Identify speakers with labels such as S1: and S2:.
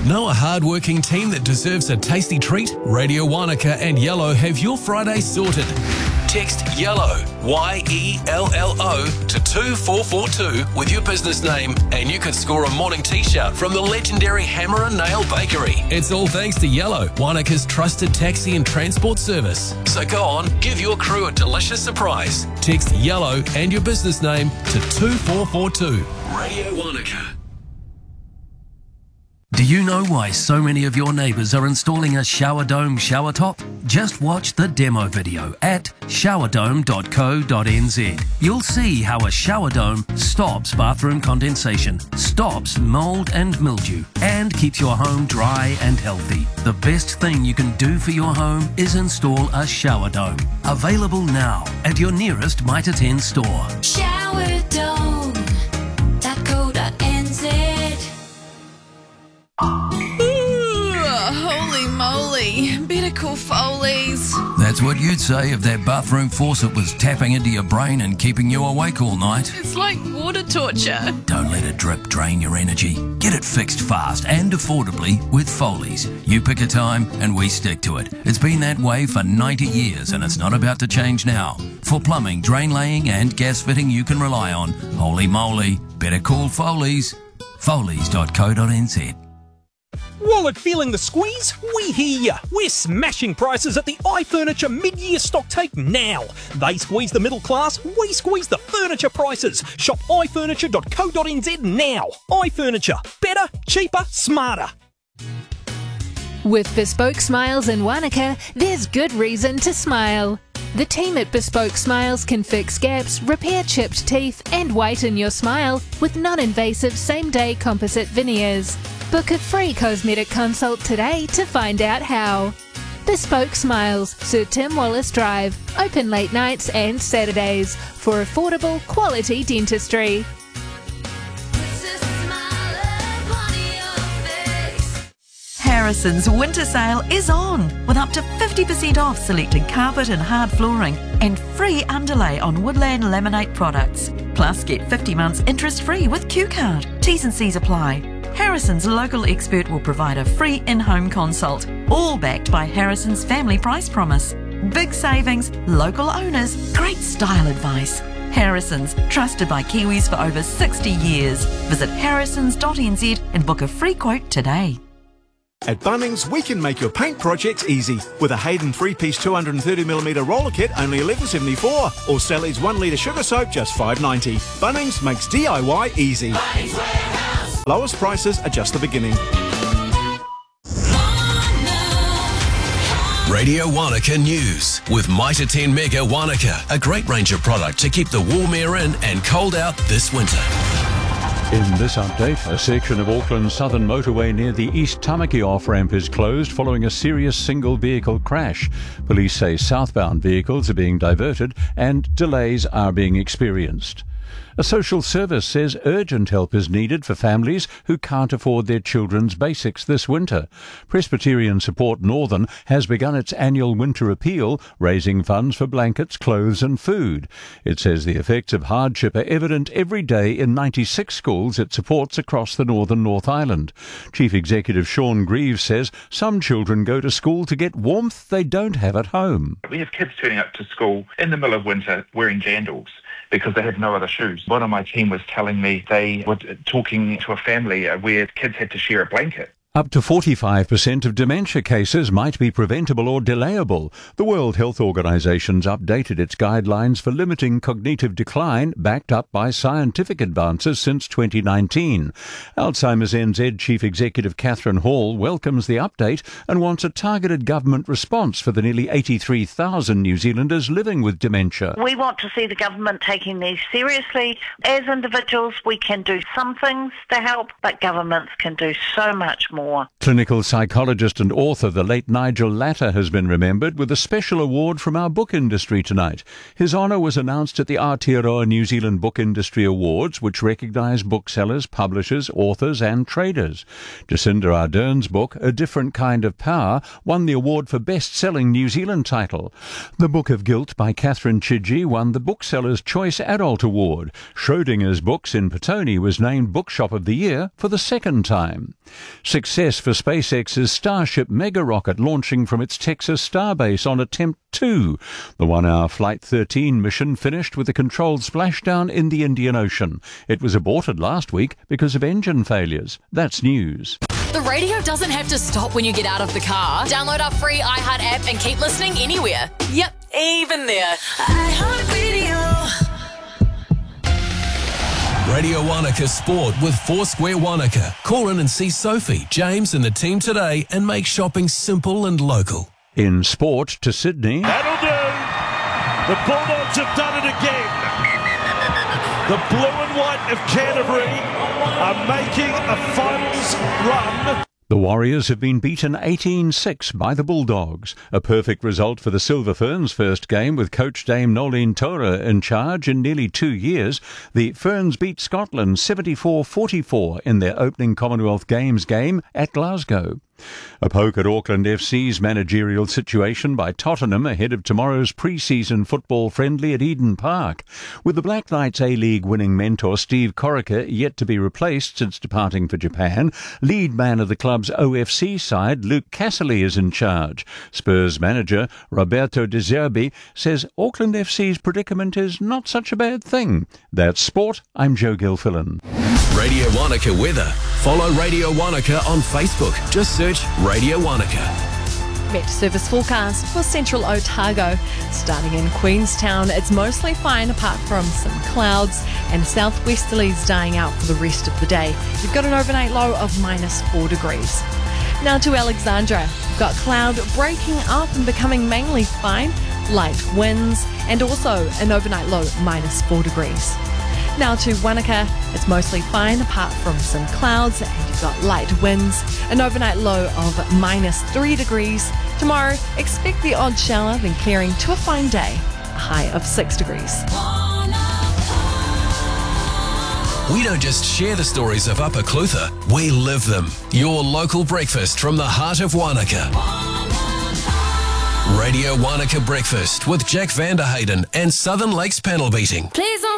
S1: Know a hard-working team that deserves a tasty treat? Radio Wanaka and Yellow have your Friday sorted. Text YELLOW, YELLO, to 24442 with your business name and you could score a morning t-shirt from the legendary Hammer and Nail Bakery. It's all thanks to Yellow, Wanaka's trusted taxi and transport service. So go on, give your crew a delicious surprise. Text YELLOW and your business name to 2442. Radio Wanaka.
S2: Do you know why so many of your neighbours are installing a shower dome shower top? Just watch the demo video at showerdome.co.nz. You'll see how a shower dome stops bathroom condensation, stops mould and mildew, and keeps your home dry and healthy. The best thing you can do for your home is install a shower dome. Available now at your nearest Mitre 10 store.
S3: Showerdome.co.nz.
S4: Holy moly, better call Foley's.
S2: That's what you'd say if that bathroom faucet was tapping into your brain and keeping you awake all night.
S4: It's like water torture.
S2: Don't let a drip drain your energy. Get it fixed fast and affordably with Foley's. You pick a time and we stick to it. It's been that way for 90 years and it's not about to change now. For plumbing, drain laying and gas fitting you can rely on. Holy moly, better call Foley's. Foley's.co.nz.
S5: Wallet feeling the squeeze? We hear ya. We're smashing prices at the iFurniture mid-year stock take now. They squeeze the middle class, we squeeze the furniture prices. Shop ifurniture.co.nz now. iFurniture. Better, cheaper, smarter.
S6: With Bespoke Smiles in Wanaka, there's good reason to smile. The team at Bespoke Smiles can fix gaps, repair chipped teeth and whiten your smile with non-invasive same-day composite veneers. Book a free cosmetic consult today to find out how. Bespoke Smiles, Sir Tim Wallace Drive, open late nights and Saturdays for affordable, quality dentistry.
S7: Harrison's winter sale is on with up to 50% off selected carpet and hard flooring and free underlay on Woodland Laminate products. Plus get 50 months interest free with Q-Card. T's and C's apply. Harrison's local expert will provide a free in-home consult, all backed by Harrison's family price promise. Big savings, local owners, great style advice. Harrison's, trusted by Kiwis for over 60 years. Visit harrisons.nz and book a free quote today.
S8: At Bunnings, we can make your paint projects easy with a Hayden 3-piece 230mm roller kit, only $11.74, or Sally's 1 litre sugar soap, just $5.90. Bunnings makes DIY easy.
S3: Bunnings Warehouse.
S8: Lowest prices are just the beginning.
S1: Radio Wanaka News with Mitre 10 Mega Wanaka, a great range of product to keep the warm air in and cold out this winter.
S9: In this update, a section of Auckland's southern motorway near the East Tamaki off-ramp is closed following a serious single-vehicle crash. Police say southbound vehicles are being diverted and delays are being experienced. A social service says urgent help is needed for families who can't afford their children's basics this winter. Presbyterian Support Northern has begun its annual winter appeal, raising funds for blankets, clothes and food. It says the effects of hardship are evident every day in 96 schools it supports across the northern North Island. Chief Executive Sean Greaves says some children go to school to get warmth they don't have at home.
S10: We have kids turning up to school in the middle of winter wearing jandals because they have no other shoes. One of my team was telling me they were talking to a family where kids had to share a blanket.
S9: Up to 45% of dementia cases might be preventable or delayable. The World Health Organization's updated its guidelines for limiting cognitive decline, backed up by scientific advances since 2019. Alzheimer's NZ Chief Executive Catherine Hall welcomes the update and wants a targeted government response for the nearly 83,000 New Zealanders living with dementia.
S11: We want to see the government taking these seriously. As individuals, we can do some things to help, but governments can do so much more.
S9: Clinical psychologist and author the late Nigel Latter has been remembered with a special award from our book industry tonight. His honour was announced at the Aotearoa New Zealand Book Industry Awards, which recognise booksellers, publishers, authors and traders. Jacinda Ardern's book, A Different Kind of Power, won the award for best-selling New Zealand title. The Book of Guilt by Catherine Chidgey won the Bookseller's Choice Adult Award. Schrodinger's Books in Petone was named Bookshop of the Year for the second time. 6 success for SpaceX's Starship mega rocket launching from its Texas starbase on Attempt 2. The 1-hour Flight 13 mission finished with a controlled splashdown in the Indian Ocean. It was aborted last week because of engine failures. That's news.
S3: The radio doesn't have to stop when you get out of the car. Download our free iHeart app and keep listening anywhere. Yep, even there. iHeartRadio.
S1: Radio Wanaka Sport with Foursquare Wanaka. Call in and see Sophie, James and the team today and make shopping simple and local.
S9: In sport to Sydney.
S12: That'll do. The Bulldogs have done it again. The blue and white of Canterbury are making a finals run.
S9: The Warriors have been beaten 18-6 by the Bulldogs, a perfect result for the Silver Ferns' first game with coach Dame Nolene Tora in charge in nearly 2 years. The Ferns beat Scotland 74-44 in their opening Commonwealth Games game at Glasgow. A poke at Auckland FC's managerial situation by Tottenham ahead of tomorrow's pre-season football friendly at Eden Park. With the Black Knights A-League winning mentor Steve Corica yet to be replaced since departing for Japan, lead man of the club's OFC side, Luke Casserly, is in charge. Spurs manager Roberto De Zerbi says Auckland FC's predicament is not such a bad thing. That's sport. I'm Joe Gilfillan.
S1: Radio Wanaka weather. Follow Radio Wanaka on Facebook. Just search Radio Wanaka.
S13: Met service forecast for central Otago. Starting in Queenstown, it's mostly fine apart from some clouds and southwesterlies dying out for the rest of the day. You've got an overnight low of -4 degrees. Now to Alexandra. We've got cloud breaking up and becoming mainly fine, light winds, and also an overnight low -4 degrees. Now to Wanaka, it's mostly fine apart from some clouds and you've got light winds, an overnight low of -3 degrees. Tomorrow, expect the odd shower, then clearing to a fine day, a high of 6 degrees.
S1: We don't just share the stories of Upper Clutha, we live them. Your local breakfast from the heart of Wanaka. Radio Wanaka Breakfast with Jack Vanderhayden and Southern Lakes Panel Beating.
S3: Please